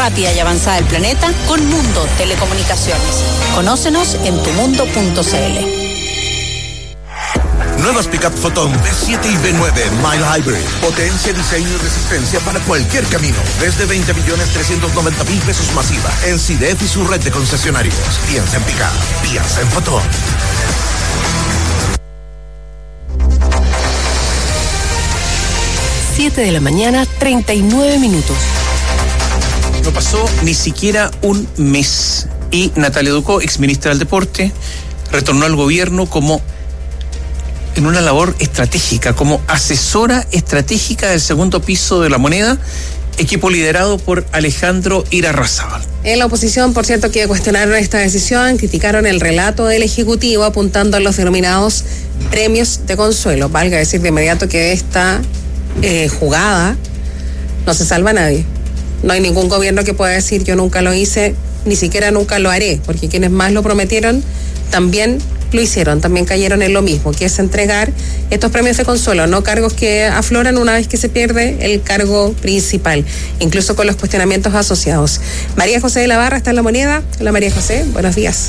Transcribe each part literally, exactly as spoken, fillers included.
rápida y avanzada del planeta con Mundo Telecomunicaciones. Conócenos en tu mundo punto c l. Nuevas Pickup Photon B siete y B nueve Mile Hybrid. Potencia, diseño y resistencia para cualquier camino. Desde veinte millones trescientos noventa mil pesos masiva. En C I D E F y su red de concesionarios. Piensa en Pickup. Piensa en Photon. siete de la mañana, treinta y nueve minutos. No pasó ni siquiera un mes y Natalia Ducó, exministra del Deporte, retornó al gobierno como en una labor estratégica, como asesora estratégica del segundo piso de La Moneda, equipo liderado por Alejandro Irarrázaval. En la oposición, por cierto, que cuestionaron esta decisión, criticaron el relato del Ejecutivo apuntando a los denominados premios de consuelo. Valga decir de inmediato que esta eh, jugada no se salva a nadie. No hay ningún gobierno que pueda decir yo nunca lo hice, ni siquiera nunca lo haré, porque quienes más lo prometieron también lo hicieron, también cayeron en lo mismo, que es entregar estos premios de consuelo, no cargos que afloran una vez que se pierde el cargo principal, incluso con los cuestionamientos asociados. María José de la Barra está en La Moneda. Hola María José, buenos días.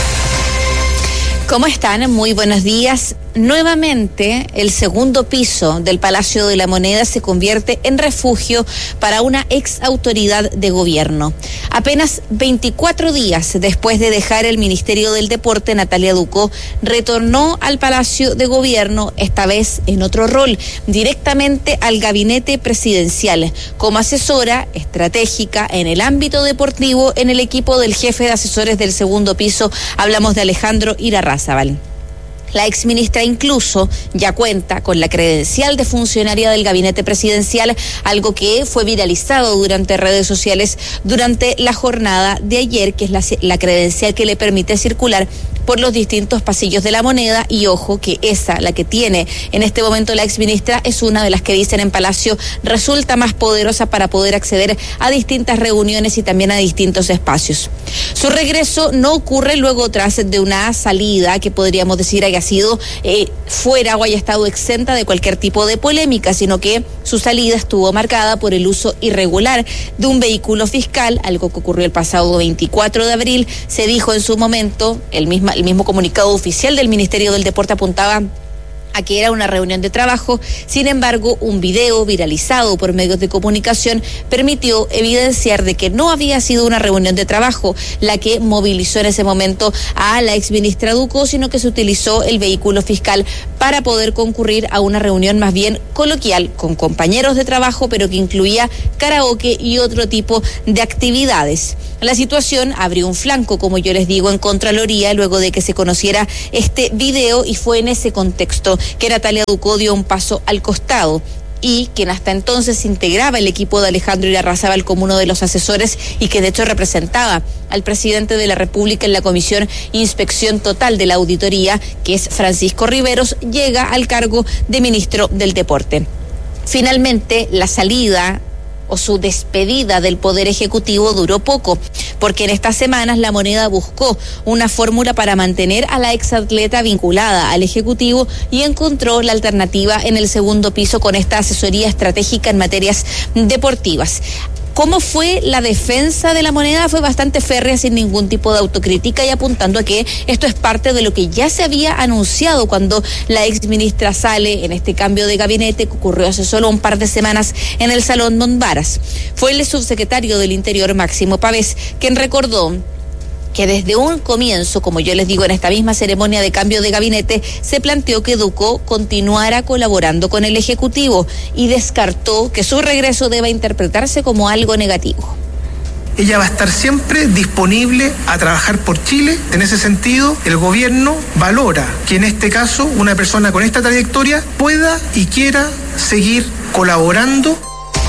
¿Cómo están? Muy buenos días. Nuevamente, el segundo piso del Palacio de la Moneda se convierte en refugio para una ex autoridad de gobierno. Apenas veinticuatro días después de dejar el Ministerio del Deporte, Natalia Ducó retornó al Palacio de Gobierno, esta vez en otro rol, directamente al gabinete presidencial, como asesora estratégica en el ámbito deportivo en el equipo del jefe de asesores del segundo piso. Hablamos de Alejandro Irarrázaval. La exministra incluso ya cuenta con la credencial de funcionaria del gabinete presidencial, algo que fue viralizado durante redes sociales durante la jornada de ayer, que es la, la credencial que le permite circular por los distintos pasillos de La Moneda. Y ojo que esa, la que tiene en este momento la exministra, es una de las que dicen en Palacio resulta más poderosa para poder acceder a distintas reuniones y también a distintos espacios. Su regreso no ocurre luego tras de una salida que podríamos decir haya sido eh, fuera o haya estado exenta de cualquier tipo de polémica, sino que su salida estuvo marcada por el uso irregular de un vehículo fiscal, algo que ocurrió el pasado veinticuatro de abril. Se dijo en su momento, el mismo, el mismo comunicado oficial del Ministerio del Deporte apuntaba a que era una reunión de trabajo. Sin embargo, un video viralizado por medios de comunicación permitió evidenciar de que no había sido una reunión de trabajo la que movilizó en ese momento a la exministra Ducó, sino que se utilizó el vehículo fiscal para poder concurrir a una reunión más bien coloquial con compañeros de trabajo, pero que incluía karaoke y otro tipo de actividades. La situación abrió un flanco, como yo les digo, en Contraloría luego de que se conociera este video, y fue en ese contexto que Natalia Ducó dio un paso al costado, y quien hasta entonces integraba el equipo de Alejandro Irarrázaval como uno de los asesores y que de hecho representaba al presidente de la República en la Comisión Inspección Total de la Auditoría, que es Francisco Riveros, llega al cargo de ministro del Deporte. Finalmente, la salida o su despedida del Poder Ejecutivo duró poco, porque en estas semanas La Moneda buscó una fórmula para mantener a la exatleta vinculada al Ejecutivo y encontró la alternativa en el segundo piso con esta asesoría estratégica en materias deportivas. ¿Cómo fue la defensa de La Moneda? Fue bastante férrea, sin ningún tipo de autocrítica y apuntando a que esto es parte de lo que ya se había anunciado cuando la exministra sale en este cambio de gabinete que ocurrió hace solo un par de semanas en el Salón Monbaras. Fue el subsecretario del Interior, Máximo Pavés, quien recordó que desde un comienzo, como yo les digo, en esta misma ceremonia de cambio de gabinete, se planteó que Ducó continuara colaborando con el Ejecutivo y descartó que su regreso deba interpretarse como algo negativo. Ella va a estar siempre disponible a trabajar por Chile. En ese sentido, el gobierno valora que en este caso una persona con esta trayectoria pueda y quiera seguir colaborando.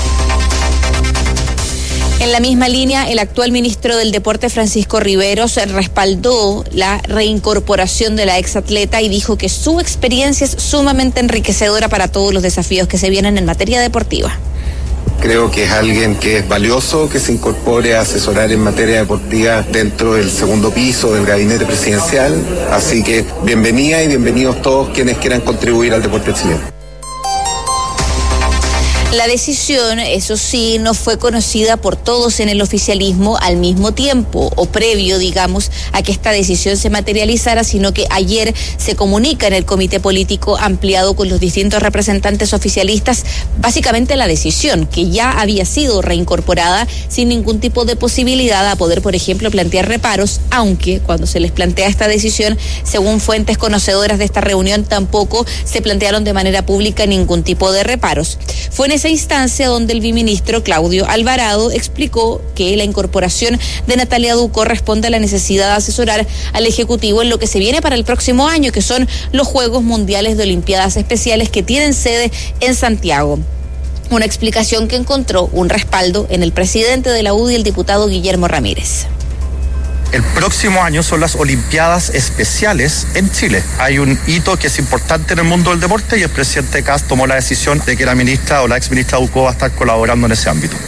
En la misma línea, el actual ministro del Deporte, Francisco Riveros, respaldó la reincorporación de la exatleta y dijo que su experiencia es sumamente enriquecedora para todos los desafíos que se vienen en materia deportiva. Creo que es alguien que es valioso que se incorpore a asesorar en materia deportiva dentro del segundo piso del gabinete presidencial, así que bienvenida y bienvenidos todos quienes quieran contribuir al deporte chileno. La decisión, eso sí, no fue conocida por todos en el oficialismo al mismo tiempo o previo, digamos, a que esta decisión se materializara, sino que ayer se comunica en el comité político ampliado con los distintos representantes oficialistas básicamente la decisión, que ya había sido reincorporada sin ningún tipo de posibilidad a poder, por ejemplo, plantear reparos, aunque cuando se les plantea esta decisión, según fuentes conocedoras de esta reunión, tampoco se plantearon de manera pública ningún tipo de reparos. Fue en esa instancia donde el viceministro Claudio Alvarado explicó que la incorporación de Natalia Ducó responde a la necesidad de asesorar al Ejecutivo en lo que se viene para el próximo año, que son los Juegos Mundiales de Olimpiadas Especiales que tienen sede en Santiago. Una explicación que encontró un respaldo en el presidente de la U D I, el diputado Guillermo Ramírez. El próximo año son las Olimpiadas Especiales en Chile. Hay un hito que es importante en el mundo del deporte y el presidente Kast tomó la decisión de que la ministra o la exministra Ducó va a estar colaborando en ese ámbito.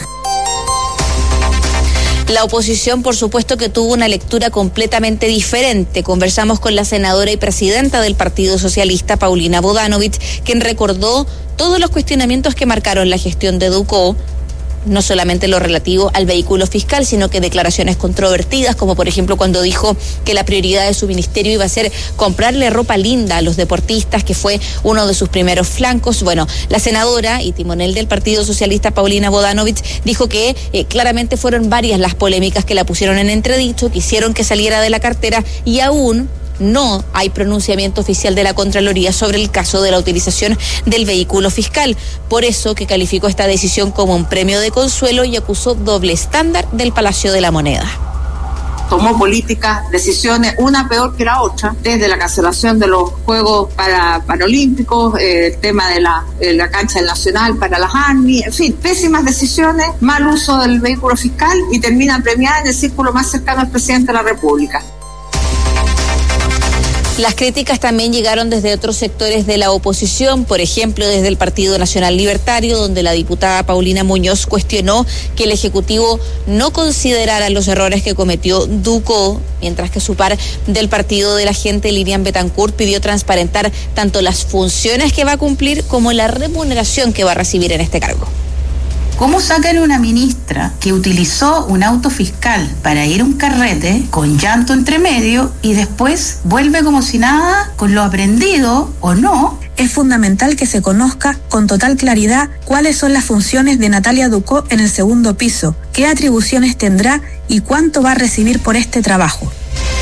La oposición, por supuesto, que tuvo una lectura completamente diferente. Conversamos con la senadora y presidenta del Partido Socialista, Paulina Bodanovich, quien recordó todos los cuestionamientos que marcaron la gestión de Ducó, no solamente lo relativo al vehículo fiscal, sino que declaraciones controvertidas, como por ejemplo cuando dijo que la prioridad de su ministerio iba a ser comprarle ropa linda a los deportistas, que fue uno de sus primeros flancos. Bueno, la senadora y timonel del Partido Socialista, Paulina Bodanovich, dijo que eh, claramente fueron varias las polémicas que la pusieron en entredicho, que hicieron que saliera de la cartera, y aún no hay pronunciamiento oficial de la Contraloría sobre el caso de la utilización del vehículo fiscal. Por eso que calificó esta decisión como un premio de consuelo y acusó doble estándar del Palacio de la Moneda. Tomó políticas, decisiones, una peor que la otra, desde la cancelación de los Juegos para, Paralímpicos, eh, el tema de la, eh, la cancha del Nacional para las Army, en fin, pésimas decisiones, mal uso del vehículo fiscal, y termina premiada en el círculo más cercano al presidente de la República. Las críticas también llegaron desde otros sectores de la oposición, por ejemplo, desde el Partido Nacional Libertario, donde la diputada Paulina Muñoz cuestionó que el Ejecutivo no considerara los errores que cometió Ducó, mientras que su par del Partido de la Gente, Lilian Betancourt, pidió transparentar tanto las funciones que va a cumplir como la remuneración que va a recibir en este cargo. ¿Cómo sacan a una ministra que utilizó un auto fiscal para ir a un carrete con llanto entre medio y después vuelve como si nada con lo aprendido o no? Es fundamental que se conozca con total claridad cuáles son las funciones de Natalia Ducó en el segundo piso, qué atribuciones tendrá y cuánto va a recibir por este trabajo.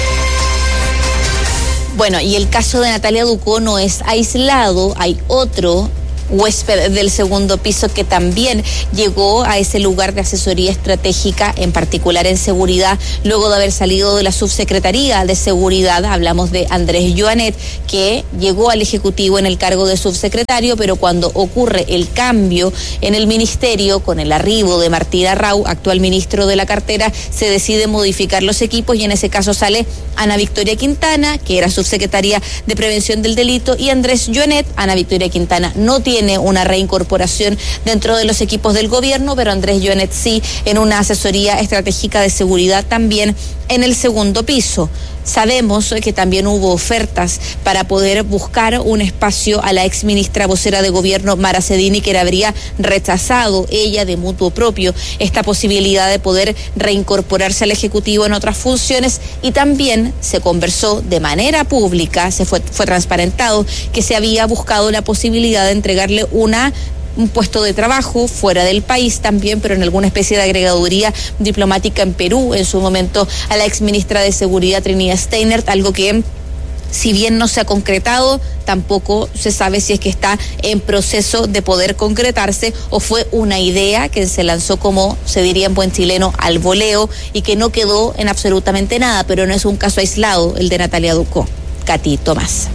Bueno, y el caso de Natalia Ducó no es aislado, hay otro huésped del segundo piso que también llegó a ese lugar de asesoría estratégica, en particular en seguridad, luego de haber salido de la subsecretaría de seguridad. Hablamos de Andrés Joanet, que llegó al Ejecutivo en el cargo de subsecretario, pero cuando ocurre el cambio en el ministerio, con el arribo de Martín Arrau, actual ministro de la cartera, se decide modificar los equipos, y en ese caso sale Ana Victoria Quintana, que era subsecretaria de Prevención del Delito, y Andrés Joanet. Ana Victoria Quintana no tiene tiene una reincorporación dentro de los equipos del gobierno, pero Andrés Joanet sí, en una asesoría estratégica de seguridad también en el segundo piso. Sabemos que también hubo ofertas para poder buscar un espacio a la exministra vocera de gobierno, Mara Cedini, que le habría rechazado ella de mutuo propio esta posibilidad de poder reincorporarse al Ejecutivo en otras funciones, y también se conversó de manera pública, se fue, fue transparentado que se había buscado la posibilidad de entregarle una un puesto de trabajo fuera del país también, pero en alguna especie de agregaduría diplomática en Perú, en su momento a la exministra de Seguridad Trinidad Steinert, algo que, si bien no se ha concretado, tampoco se sabe si es que está en proceso de poder concretarse o fue una idea que se lanzó, como se diría en buen chileno, al voleo, y que no quedó en absolutamente nada, pero no es un caso aislado el de Natalia Ducó. Katy Tomás.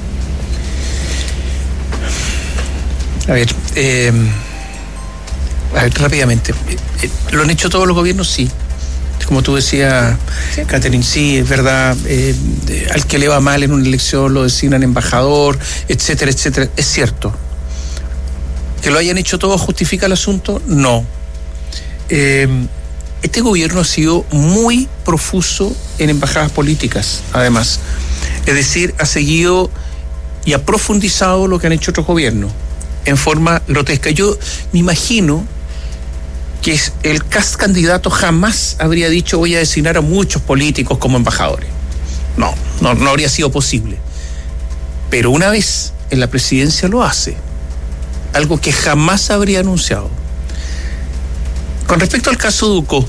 A ver, eh, a ver, rápidamente. Eh, ¿Lo han hecho todos los gobiernos? Sí. Como tú decías, sí. Catherine, sí, es verdad. Eh, al que le va mal en una elección lo designan embajador, etcétera, etcétera. Es cierto. ¿Que lo hayan hecho todos justifica el asunto? No. Eh, este gobierno ha sido muy profuso en embajadas políticas, además. Es decir, ha seguido y ha profundizado lo que han hecho otros gobiernos. en forma grotesca. Yo me imagino que el Kast candidato jamás habría dicho voy a designar a muchos políticos como embajadores. No, no, no habría sido posible. Pero una vez en la presidencia lo hace, algo que jamás habría anunciado. Con respecto al caso Ducó,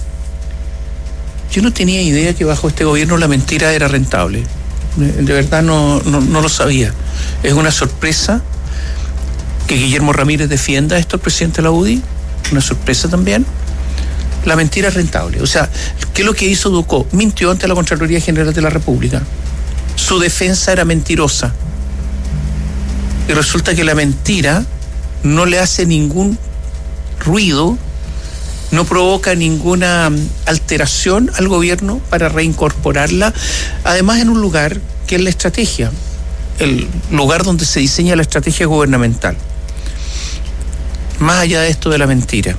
yo no tenía idea que bajo este gobierno la mentira era rentable. De verdad no, no, no lo sabía. Es una sorpresa que Guillermo Ramírez defienda esto, el presidente de la U D I. Una sorpresa también. La mentira es rentable. O sea, ¿qué es lo que hizo Ducó? Mintió ante la Contraloría General de la República. Su defensa era mentirosa. Y resulta que la mentira no le hace ningún ruido, no provoca ninguna alteración al gobierno para reincorporarla, además en un lugar que es la estrategia, el lugar donde se diseña la estrategia gubernamental. Más allá de esto de la mentira,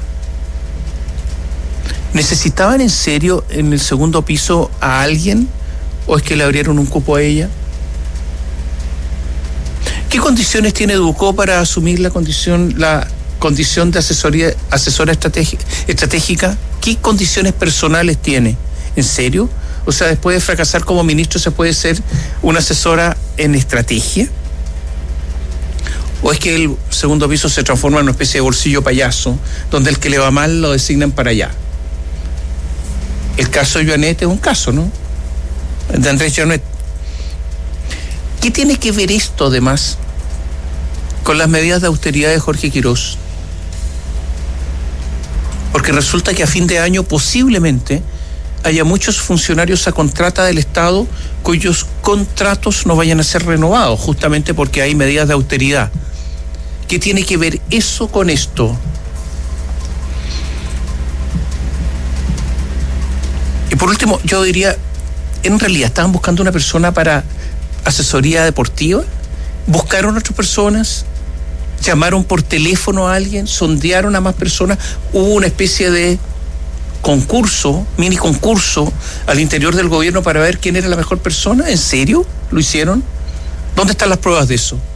¿necesitaban en serio en el segundo piso a alguien o es que le abrieron un cupo a ella? ¿Qué condiciones tiene Ducó para asumir la condición, la condición de asesoría, asesora estratégica, estratégica? ¿Qué condiciones personales tiene? ¿En serio? O sea, después de fracasar como ministro, ¿se puede ser una asesora en estrategia? ¿O es que el segundo piso se transforma en una especie de bolsillo payaso, donde el que le va mal lo designan para allá? El caso de Joanet es un caso, ¿no? De Andrés Joanet. ¿Qué tiene que ver esto, además, con las medidas de austeridad de Jorge Quirós? Porque resulta que a fin de año posiblemente haya muchos funcionarios a contrata del Estado cuyos contratos no vayan a ser renovados, justamente porque hay medidas de austeridad. ¿Qué tiene que ver eso con esto? Y por último, yo diría, en realidad estaban buscando una persona para asesoría deportiva, buscaron a otras personas, llamaron por teléfono a alguien, sondearon a más personas, hubo una especie de concurso, mini concurso al interior del gobierno para ver quién era la mejor persona. ¿En serio? ¿Lo hicieron? ¿Dónde están las pruebas de eso?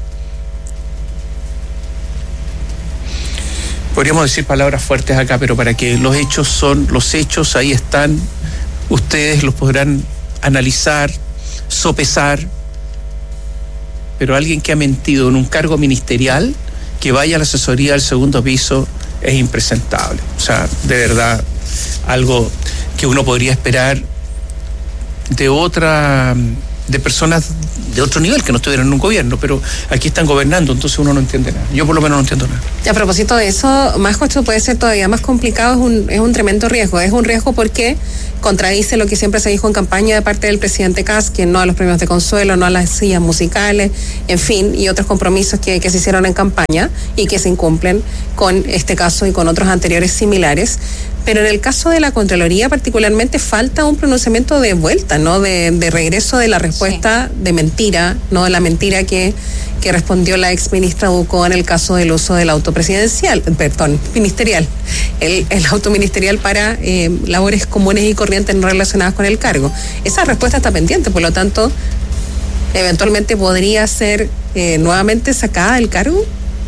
Podríamos decir palabras fuertes acá, pero para que los hechos son los hechos, ahí están, ustedes los podrán analizar, sopesar, pero alguien que ha mentido en un cargo ministerial, que vaya a la asesoría del segundo piso, es impresentable. O sea, de verdad, algo que uno podría esperar de otra, de personas de otro nivel que no estuvieran en un gobierno, pero aquí están gobernando, entonces uno no entiende nada. Yo por lo menos no entiendo nada. A propósito de eso, más esto puede ser todavía más complicado, es un, es un tremendo riesgo. Es un riesgo porque contradice lo que siempre se dijo en campaña de parte del presidente Kast, que no a los premios de consuelo, no a las sillas musicales, en fin, y otros compromisos que, que se hicieron en campaña y que se incumplen con este caso y con otros anteriores similares. Pero en el caso de la Contraloría particularmente falta un pronunciamiento de vuelta, ¿no? De, de regreso de la respuesta sí. de mentira, no de la mentira que, que respondió la ex ministra Ducó en el caso del uso del auto presidencial, perdón, ministerial, el, el auto ministerial para eh, labores comunes y corrientes no relacionadas con el cargo. Esa respuesta está pendiente, por lo tanto, eventualmente podría ser eh, nuevamente sacada del cargo.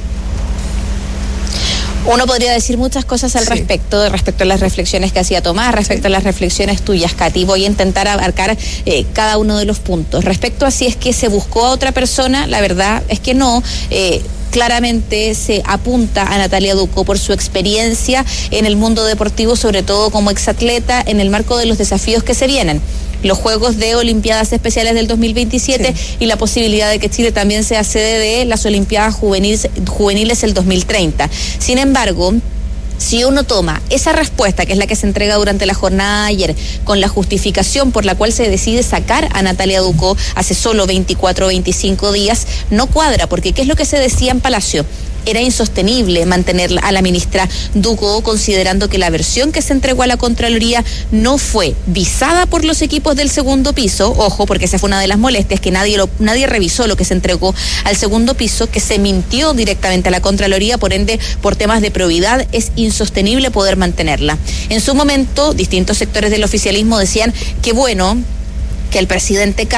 Uno podría decir muchas cosas al sí. respecto, respecto a las reflexiones que hacía Tomás, respecto sí. a las reflexiones tuyas, Katy. Voy a intentar abarcar eh, cada uno de los puntos. Respecto a si es que se buscó a otra persona, la verdad es que no. Eh, Claramente se apunta a Natalia Ducó por su experiencia en el mundo deportivo, sobre todo como exatleta, en el marco de los desafíos que se vienen. Los Juegos de Olimpiadas Especiales del dos mil veintisiete sí. y la posibilidad de que Chile también sea sede de las Olimpiadas Juveniles, juveniles el dos mil treinta. Sin embargo, si uno toma esa respuesta, que es la que se entrega durante la jornada de ayer, con la justificación por la cual se decide sacar a Natalia Ducó hace solo veinticuatro o veinticinco días, no cuadra, porque ¿qué es lo que se decía en Palacio? Era insostenible mantener a la ministra Ducó, considerando que la versión que se entregó a la Contraloría no fue visada por los equipos del segundo piso. Ojo, porque esa fue una de las molestias, que nadie lo, nadie revisó lo que se entregó al segundo piso, que se mintió directamente a la Contraloría, por ende, por temas de probidad, es insostenible poder mantenerla. En su momento, distintos sectores del oficialismo decían que bueno, que el presidente Kast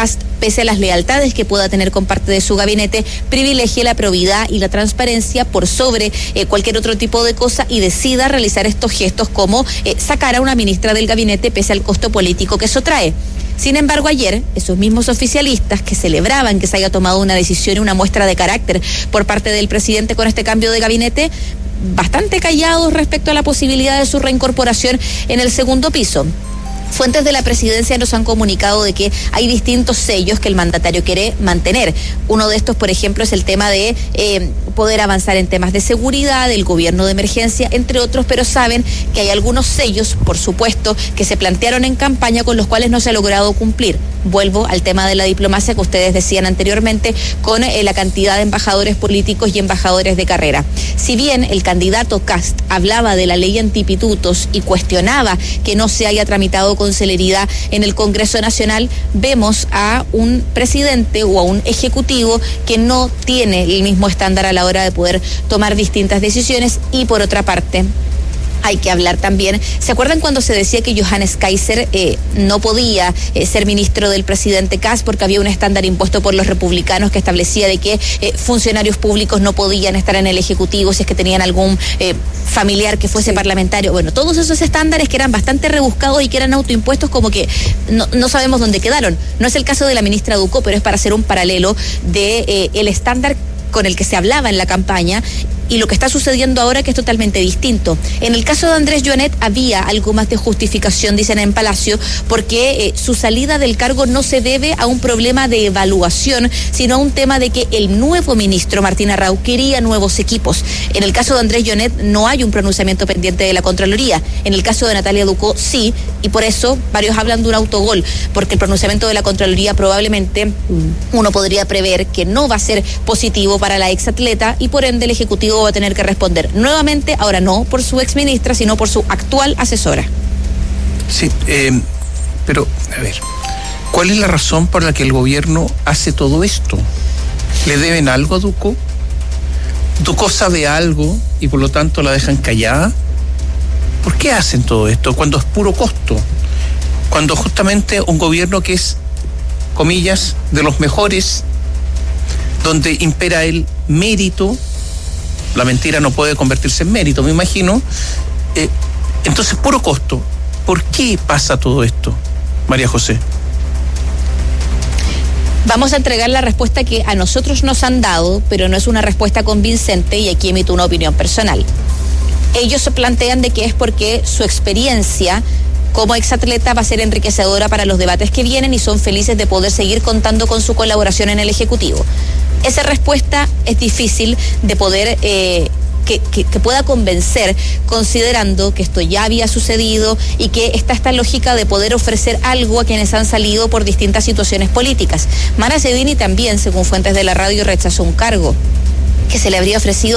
pese a las lealtades que pueda tener con parte de su gabinete, privilegie la probidad y la transparencia por sobre eh, cualquier otro tipo de cosa y decida realizar estos gestos como eh, sacar a una ministra del gabinete pese al costo político que eso trae. Sin embargo, ayer, esos mismos oficialistas que celebraban que se haya tomado una decisión y una muestra de carácter por parte del presidente con este cambio de gabinete, bastante callados respecto a la posibilidad de su reincorporación en el segundo piso. Fuentes de la presidencia nos han comunicado de que hay distintos sellos que el mandatario quiere mantener. Uno de estos, por ejemplo, es el tema de eh, poder avanzar en temas de seguridad, del gobierno de emergencia, entre otros, pero saben que hay algunos sellos, por supuesto, que se plantearon en campaña con los cuales no se ha logrado cumplir. Vuelvo al tema de la diplomacia que ustedes decían anteriormente, con eh, la cantidad de embajadores políticos y embajadores de carrera. Si bien el candidato Kast hablaba de la ley antipitutos y cuestionaba que no se haya tramitado con celeridad en el Congreso Nacional, vemos a un presidente o a un ejecutivo que no tiene el mismo estándar a la hora de poder tomar distintas decisiones. Y por otra parte, hay que hablar también, ¿se acuerdan cuando se decía que Johannes Kaiser eh, no podía eh, ser ministro del presidente Kast porque había un estándar impuesto por los republicanos que establecía de que eh, funcionarios públicos no podían estar en el Ejecutivo si es que tenían algún eh, familiar que fuese sí. parlamentario? Bueno, todos esos estándares que eran bastante rebuscados y que eran autoimpuestos, como que no, no sabemos dónde quedaron. No es el caso de la ministra Ducó, pero es para hacer un paralelo de eh, el estándar con el que se hablaba en la campaña y lo que está sucediendo ahora, que es totalmente distinto. En el caso de Andrés Joanet había algo más de justificación, dicen en Palacio, porque eh, su salida del cargo no se debe a un problema de evaluación, sino a un tema de que el nuevo ministro, Martín Arrau, quería nuevos equipos. En el caso de Andrés Joanet no hay un pronunciamiento pendiente de la Contraloría. En el caso de Natalia Ducó sí, y por eso varios hablan de un autogol, porque el pronunciamiento de la Contraloría probablemente uno podría prever que no va a ser positivo para la exatleta y por ende el Ejecutivo va a tener que responder nuevamente, ahora no por su exministra, sino por su actual asesora. Sí, eh, pero a ver, ¿cuál es la razón por la que el gobierno hace todo esto? ¿Le deben algo a Ducó? ¿Ducó sabe algo y por lo tanto la dejan callada? ¿Por qué hacen todo esto cuando es puro costo? Cuando justamente un gobierno que es, comillas, de los mejores, donde impera el mérito, la mentira no puede convertirse en mérito, me imagino. Eh, entonces, puro costo. ¿Por qué pasa todo esto, María José? Vamos a entregar la respuesta que a nosotros nos han dado, pero no es una respuesta convincente y aquí emito una opinión personal. Ellos se plantean de que es porque su experiencia como exatleta va a ser enriquecedora para los debates que vienen y son felices de poder seguir contando con su colaboración en el Ejecutivo. Esa respuesta es difícil de poder eh, que, que, que pueda convencer, considerando que esto ya había sucedido y que está esta lógica de poder ofrecer algo a quienes han salido por distintas situaciones políticas. Mara Cedini también, según fuentes de la radio, rechazó un cargo que se le habría ofrecido